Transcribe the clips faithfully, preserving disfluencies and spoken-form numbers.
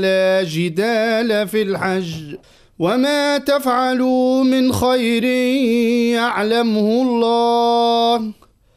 لا جدال في الحج وما تفعلوا من خير يعلمه الله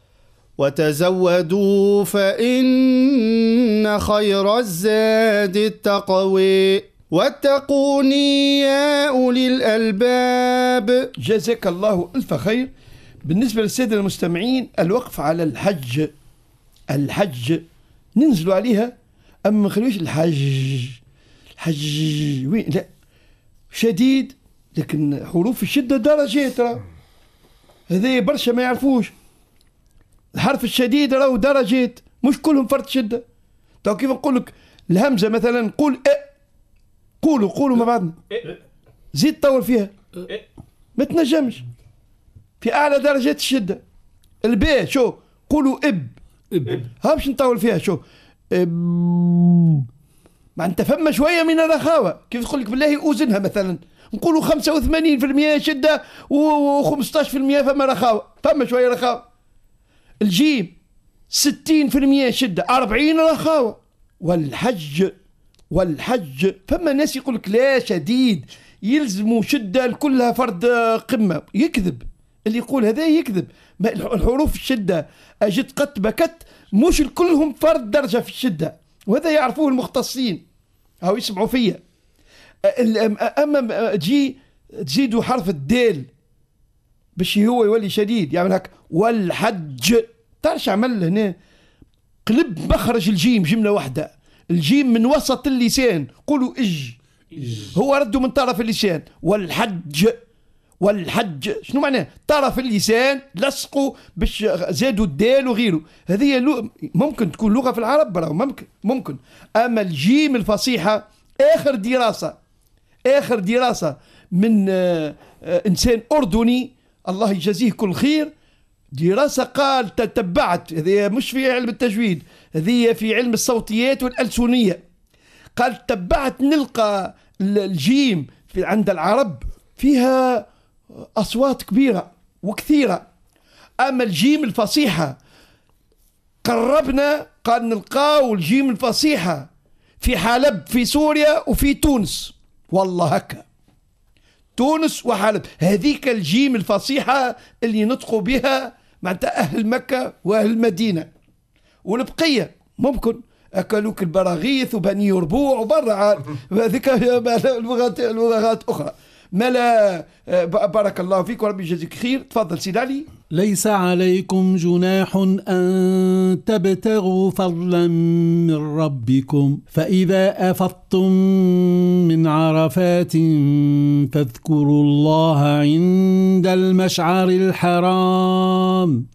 وتزودوا فإن خير الزاد التقوى واتقوني يا أولي الألباب. جزاك الله ألف خير. بالنسبة للسادة المستمعين، الوقف على الحج الحج ننزلوا عليها، أما ما نخليوش الحج الحج وين، لا شديد، لكن حروف الشدة درجات، راه هذا برشا ما يعرفوش. الحرف الشديد راهو درجات، مش كلهم فرد شدة. تو كيف نقول لك الهمزة مثلا، نقول أ، قولوا قولوا مع بعضنا، زيد طول فيها ما تنجمش في أعلى درجات الشدة. الباء شو قولوا إب، ها باش نطول فيها، شو إب، ما أنت فما شوية من الرخاوة. كيف تقول لك بالله أوزنها مثلا، نقولوا خمسة وثمانين في المية شدة وخمسطاش في المية فما رخاوة، فما شوية رخاوة. الجيم ستين في المية شدة أربعين رخاوة. والحج والحج فما ناس يقول لك لا شديد يلزموا شدة كلها فرد قمة، يكذب. اللي يقول هذا يكذب. الحروف الشدة أجد قت بكت مش كلهم فرد درجة في الشدة، وهذا يعرفوه المختصين أو يسمعوا فيا. أما تجي تزيدوا حرف الدال باش هو يولي شديد، يعمل هكا والحج، تعرفش عمل هنا قلب مخرج الجيم جملة واحدة. الجيم من وسط اللسان، قولوا إج، هو ردوا من طرف اللسان. والحج والحج شنو معناه؟ طرف اللسان لصقوا باش زادوا الدال وغيره. هذه ممكن تكون لغة في العرب، برا ممكن ممكن. أما الجيم الفصيحة آخر دراسة آخر دراسة من إنسان أردني الله يجازيه كل خير، دراسة قال تتبعت، هذه مش في علم التجويد، هذه في علم الصوتيات والألسنية. قال تبعت نلقى الجيم في عند العرب فيها أصوات كبيرة وكثيرة. أما الجيم الفصيحة قربنا، قال نلقاو الجيم الفصيحة في حلب في سوريا وفي تونس، والله هكا تونس وحلب، هذيك الجيم الفصيحة اللي نطقوا بها معناتها أهل مكة وأهل المدينة. والبقية ممكن أكلوك البراغيث وبني يربوع وبرع هذيك اللغات اللغات أخرى. ملا بارك الله فيك وربي يجزيك خير. تفضل سيد علي. ليس عليكم جناح أن تبتغوا فضلا من ربكم فإذا أفضتم من عرفات فاذكروا الله عند المشعر الحرام